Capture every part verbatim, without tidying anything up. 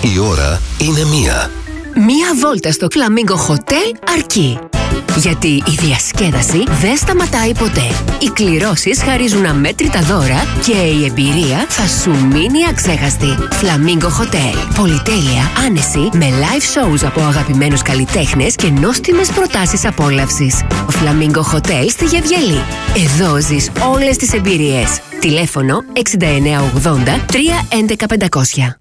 Η ώρα είναι μία. Μία βόλτα στο Flamingo Hotel αρκεί. Γιατί η διασκέδαση δεν σταματάει ποτέ. Οι κληρώσεις χαρίζουν αμέτρητα δώρα και η εμπειρία θα σου μείνει αξέχαστη. Flamingo Hotel. Πολυτέλεια, άνεση, με live shows από αγαπημένους καλλιτέχνες και νόστιμες προτάσεις απόλαυσης. Flamingo Hotel στη Γεβγελή. Εδώ ζεις όλες τις εμπειρίες. Τηλέφωνο εξήντα εννέα ογδόντα τρία έντεκα πεντακόσια.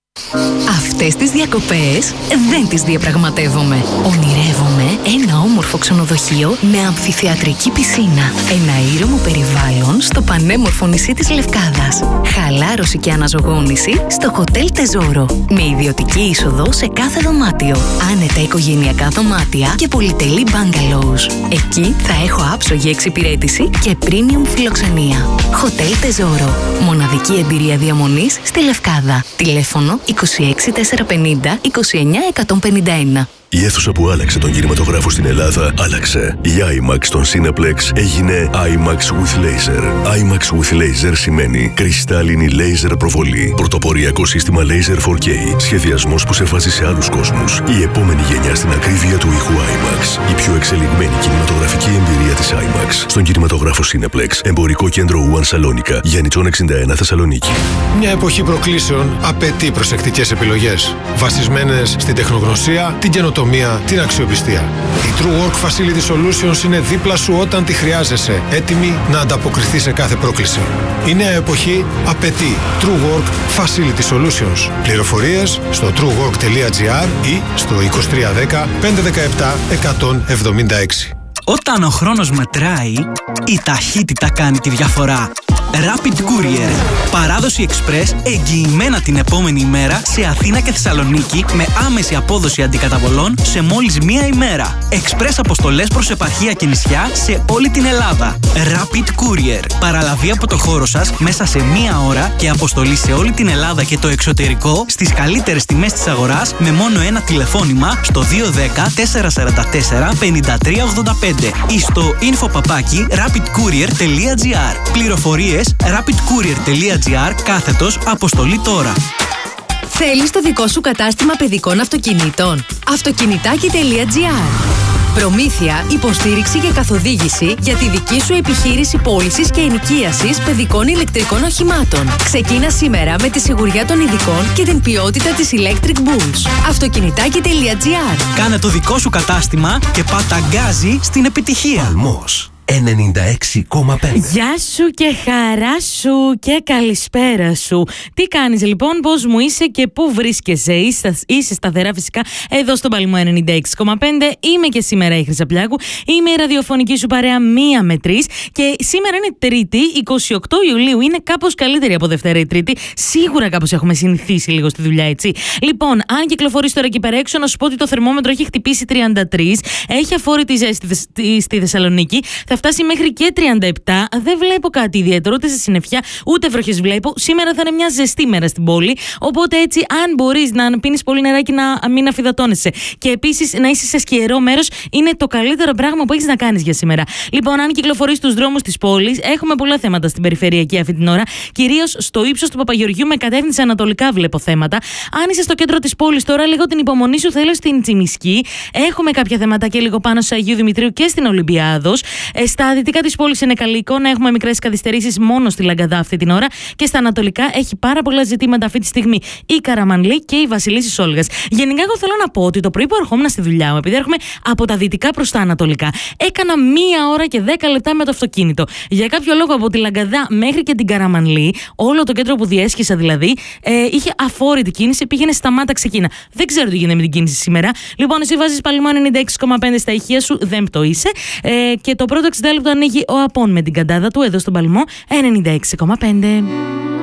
Αυτές τις διακοπές δεν τις διαπραγματεύομαι. Ονειρεύομαι ένα όμορφο ξενοδοχείο με αμφιθεατρική πισίνα. Ένα ήρεμο περιβάλλον στο πανέμορφο νησί της Λευκάδας. Χαλάρωση και αναζωγόνηση στο Hotel Tesoro. Με ιδιωτική είσοδο σε κάθε δωμάτιο. Άνετα οικογενειακά δωμάτια και πολυτελή bungalows. Εκεί θα έχω άψογη εξυπηρέτηση και premium φιλοξενία. Hotel Tesoro. Μοναδική εμπειρία διαμονής στη Λευκάδα. Τηλέφωνο είκοσι έξι τετρακόσια πενήντα είκοσι εννέα εκατόν πενήντα ένα. Η αίθουσα που άλλαξε τον κινηματογράφο στην Ελλάδα άλλαξε. Η IMAX στον Cineplex έγινε IMAX with Laser. IMAX with Laser σημαίνει κρυστάλλινη laser προβολή. Πρωτοποριακό σύστημα Laser φορ κέι. Σχεδιασμός που σε βάζει σε άλλους κόσμους. Η επόμενη γενιά στην ακρίβεια του ήχου IMAX. Η πιο εξελιγμένη κινηματογραφική εμπειρία της IMAX. Στον κινηματογράφο Cineplex. Εμπορικό κέντρο Ουαν Σαλόνικα. Γιαννιτσών εξήντα ένα Θεσσαλονίκη. Μια εποχή προκλήσεων απαιτεί προσεκτικές επιλογές. Βασισμένες στην τεχνογνωσία, την καινοτομία, την αξιοπιστία. Η True Work Facility Solutions είναι δίπλα σου όταν τη χρειάζεσαι, έτοιμη να ανταποκριθεί σε κάθε πρόκληση. Η νέα εποχή απαιτεί True Work Facility Solutions. Πληροφορίες στο true work τελεία gr ή στο είκοσι τρία δέκα πεντακόσια δεκαεπτά εκατόν εβδομήντα έξι. Όταν ο χρόνος μετράει, η ταχύτητα κάνει τη διαφορά. Rapid Courier. Παράδοση Express εγγυημένα την επόμενη ημέρα σε Αθήνα και Θεσσαλονίκη με άμεση απόδοση αντικαταβολών σε μόλις μία ημέρα. Express αποστολές προς επαρχία και νησιά σε όλη την Ελλάδα. Rapid Courier. Παραλαβή από το χώρο σας μέσα σε μία ώρα και αποστολή σε όλη την Ελλάδα και το εξωτερικό στις καλύτερες τιμές της αγοράς με μόνο ένα τηλεφώνημα στο δύο ένα μηδέν τέσσερα τέσσερα τέσσερα πέντε τρία ογδόντα πέντε ή στο info παπάκι rapidcourier τελεία gr. Πληροφορίες rapidcourier τελεία gr κάθετος αποστολή τώρα. Θέλεις το δικό σου κατάστημα παιδικών αυτοκινήτων? αυτοκινητάκι τελεία gr. Προμήθεια, υποστήριξη και καθοδήγηση για τη δική σου επιχείρηση πώλησης και ενοικίασης παιδικών ηλεκτρικών οχημάτων. Ξεκίνα σήμερα με τη σιγουριά των ειδικών και την ποιότητα της Electric Bulls. αυτοκινητάκι τελεία gr. Κάνε το δικό σου κατάστημα και πάτα γκάζι στην επιτυχία. Αλμός ενενήντα έξι κόμμα πέντε. Γεια σου και χαρά σου και καλησπέρα σου. Τι κάνεις λοιπόν, πώς μου είσαι και πού βρίσκεσαι? Είσαι, είσαι σταθερά φυσικά εδώ στον Παλμό ενενήντα έξι κόμμα πέντε. Είμαι και σήμερα η Χρυσαπλιάκου. Είμαι η ραδιοφωνική σου παρέα μία με τρεις. Και σήμερα είναι Τρίτη, εικοστή ογδόη Ιουλίου. Είναι κάπως καλύτερη από Δευτέρα ή Τρίτη. Σίγουρα κάπως έχουμε συνηθίσει λίγο στη δουλειά, έτσι. Λοιπόν, αν κυκλοφορείς τώρα εκεί πέρα έξω, να σου πω ότι το θερμόμετρο έχει χτυπήσει τριάντα τρία. Έχει αφόρητη ζέστη στη, στη Θεσσαλονίκη. Θα φτάσει μέχρι και τριάντα επτά. Δεν βλέπω κάτι ιδιαίτερο, ούτε σε συννεφιά, ούτε βροχές βλέπω. Σήμερα θα είναι μια ζεστή μέρα στην πόλη. Οπότε έτσι, αν μπορείς να πίνεις πολύ νεράκι, να μην αφυδατώνεσαι. Και επίσης να είσαι σε σκιερό μέρος, είναι το καλύτερο πράγμα που έχεις να κάνεις για σήμερα. Λοιπόν, αν κυκλοφορείς στους δρόμους της πόλης, έχουμε πολλά θέματα στην περιφερειακή αυτή την ώρα. Κυρίως στο ύψος του Παπαγεωργιού, με κατεύθυνση ανατολικά βλέπω θέματα. Αν είσαι στο κέντρο της πόλης τώρα, λίγο την υπομονή σου θέλω στην Τσιμισκή. Έχουμε κάποια θέματα και λίγο πάνω σε Αγίου Δημητρίου και στην Ολυμπιάδος. Ε, στα δυτικά της πόλης είναι καλή εικόνα. Έχουμε μικρές καθυστερήσεις μόνο στη Λαγκαδά αυτή την ώρα. Και στα ανατολικά έχει πάρα πολλά ζητήματα αυτή τη στιγμή η Καραμανλή και η Βασιλίσσης Όλγας. Γενικά, εγώ θέλω να πω ότι το πρωί που ερχόμουν στη δουλειά μου, επειδή έρχομαι από τα δυτικά προς τα ανατολικά, έκανα μία ώρα και δέκα λεπτά με το αυτοκίνητο. Για κάποιο λόγο από τη Λαγκαδά μέχρι και την Καραμανλή, όλο το κέντρο που διέσχισα δηλαδή, ε, είχε αφόρητη κίνηση, πήγαινε σταμάτα ξεκίνα. Δεν ξέρω τι γίνεται με την κίνηση σήμερα. Λοιπόν, εσύ βάζεις Παλμό ενενήντα έξι κόμμα πέντε στα ηχεία σου, δεν πτωείσαι. Ε, και το πρώτο εξήντα λεπτό ανοίγει ο Απών με την καντάδα του εδώ στον Παλμό ενενήντα έξι κόμμα πέντε.